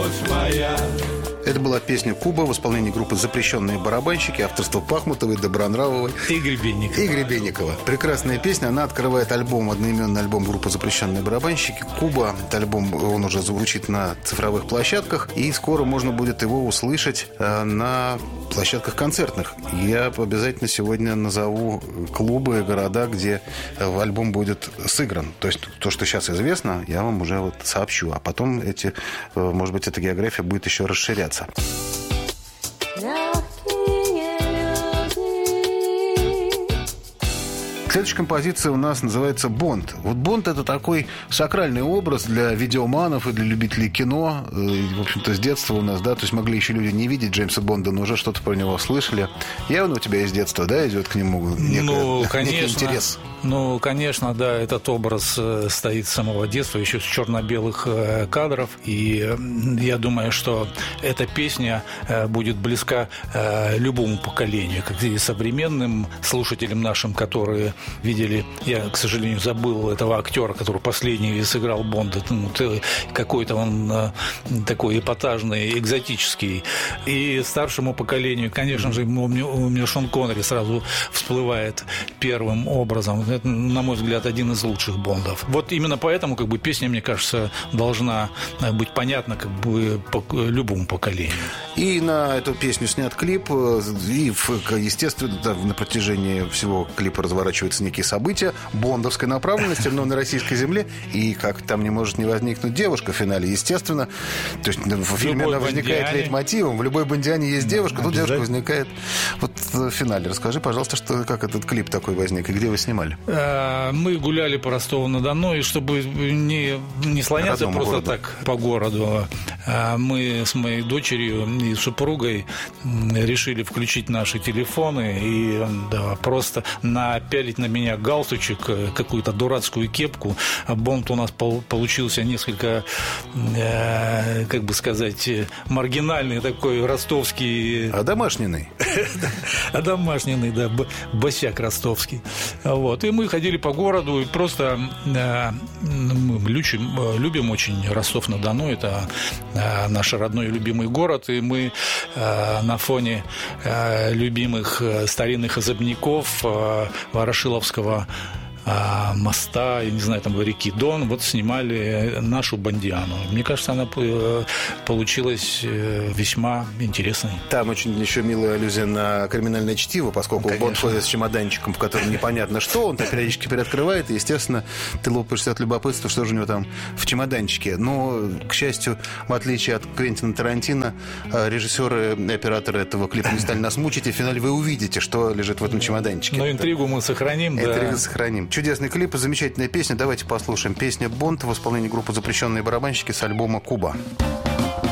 ночь моя. Это была песня «Куба» в исполнении группы «Запрещенные барабанщики», авторство Пахмутовой, Добронравовой и Гребенникова. Прекрасная песня, она открывает альбом, одноименный альбом группы «Запрещенные барабанщики». «Куба», этот альбом, он уже звучит на цифровых площадках, и скоро можно будет его услышать на площадках концертных. Я обязательно сегодня назову клубы и города, где альбом будет сыгран. То есть то, что сейчас известно, я вам уже вот сообщу. А потом может быть, эта география будет еще расширяться. Следующая композиция у нас называется «Бонд». Вот «Бонд» — это такой сакральный образ для видеоманов и для любителей кино. И, в общем-то, с детства у нас, да, то есть могли еще люди не видеть Джеймса Бонда, но уже что-то про него слышали. Явно у тебя из детства, да, идет к нему некий интерес? Ну, конечно, да, этот образ стоит с самого детства, еще с черно-белых кадров. И я думаю, что эта песня будет близка любому поколению, как и современным слушателям нашим, которые видели, я, к сожалению, забыл этого актера, который последний сыграл Бонда, какой-то он такой эпатажный, экзотический. И старшему поколению, конечно же, у меня Шон Коннери сразу всплывает первым образом. Это, на мой взгляд, один из лучших Бондов. Вот именно поэтому, как бы, песня, мне кажется, должна быть понятна, как бы, любому поколению. И на эту песню снят клип, и, естественно, на протяжении всего клипа разворачиваются некие события бондовской направленности, но на российской земле. И как там не может не возникнуть девушка в финале, естественно. То есть в фильме она возникает лейтмотивом. В любой бондиане есть девушка, тут девушка возникает вот в финале. Расскажи, пожалуйста, как этот клип такой возник и где вы снимали? Мы гуляли по Ростову-на-Дону, и чтобы не слоняться просто городу. Так по городу, мы с моей дочерью и супругой решили включить наши телефоны и просто напялить на меня галстучек, какую-то дурацкую кепку. Бонд у нас получился несколько, как бы сказать, маргинальный такой ростовский... Одомашненный. Одомашненный, да, босяк ростовский. Вот. И мы ходили по городу, и просто мы любим очень Ростов-на-Дону. Это наш родной и любимый город. И мы на фоне любимых старинных особняков Ворошиловского моста, я не знаю, там реки Дон, вот снимали нашу бондиану. Мне кажется, она получилась весьма интересной. Там очень еще милая аллюзия на криминальное чтиво, поскольку Бонд ходит с чемоданчиком, в котором непонятно что, он периодически приоткрывает, и, естественно, ты лопаешься от любопытства, что же у него там в чемоданчике. Но, к счастью, в отличие от Квентина Тарантино, режиссеры и операторы этого клипа не стали нас мучить, и в финале вы увидите, что лежит в этом чемоданчике. Но интригу мы сохраним. Интригу сохраним. Чудесный клип и замечательная песня. Давайте послушаем. Песня «Бонд» в исполнении группы «Запрещенные барабанщики» с альбома «Куба».